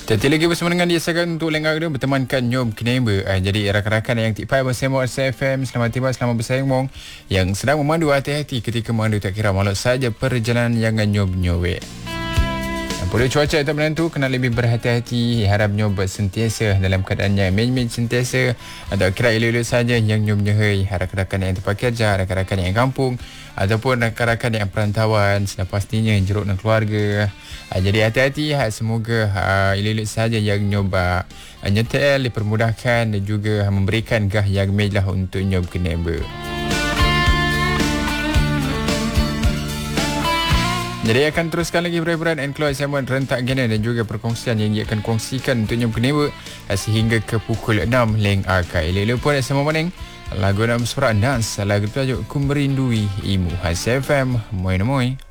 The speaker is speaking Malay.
Tadi lagi bersama dengan diasakan untuk lengah dia bertemankan Nyob Keneba. Jadi rakan-rakan yang tipai bersama SFM, selamat tiba, selamat bersayang mong. Yang sedang memandu, hati-hati ketika memandu, tak kira maklum saja perjalanan yang nyob-nyobe. Boleh cuaca tak menentu, kena lebih berhati-hati. Harap nyob sentiasa dalam keadaan yang main-main sentiasa. Atau kira elok-elok saja yang nyob-nyohai. Rakan-rakan yang tempat kerja, rakan-rakan yang kampung, ataupun rakan-rakan yang perantauan, sudah pastinya yang jeruk dan keluarga. Jadi hati-hati, semoga elok-elok saja yang nyob nyetel, dipermudahkan dan juga memberikan gah yang mejlah untuk nyob Keneba. Jadi akan teruskan lagi berat-berat and keluar sambungan rentak gana dan juga perkongsian yang ia akan kongsikan untuk Nyob Keneba sehingga ke pukul 6 leng akai. Lelok pun sama maning lagu nama surat Nas, lagu tajuk Ku Merindui Imu. Hits FM, moi.